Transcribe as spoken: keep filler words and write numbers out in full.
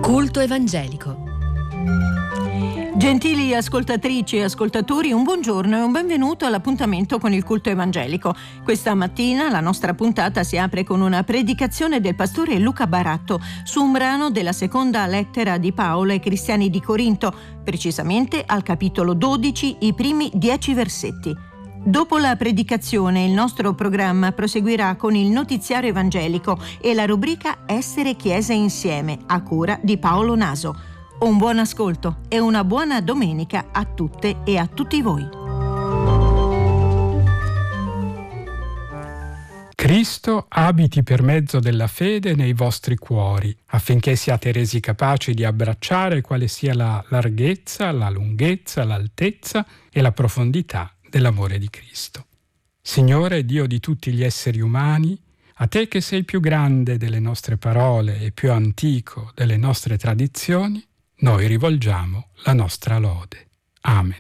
Culto evangelico. Gentili ascoltatrici e ascoltatori, un buongiorno e un benvenuto all'appuntamento con il culto evangelico. Questa mattina la nostra puntata si apre con una predicazione del pastore Luca Baratto su un brano della seconda lettera di Paolo ai cristiani di Corinto, precisamente al capitolo dodici, i primi dieci versetti. Dopo la predicazione il nostro programma proseguirà con il notiziario evangelico e la rubrica Essere Chiesa Insieme, a cura di Paolo Naso. Un buon ascolto e una buona domenica a tutte e a tutti voi. Cristo abiti per mezzo della fede nei vostri cuori, affinché siate resi capaci di abbracciare quale sia la larghezza, la lunghezza, l'altezza e la profondità dell'amore di Cristo. Signore Dio di tutti gli esseri umani, a te che sei più grande delle nostre parole e più antico delle nostre tradizioni, noi rivolgiamo la nostra lode. Amen.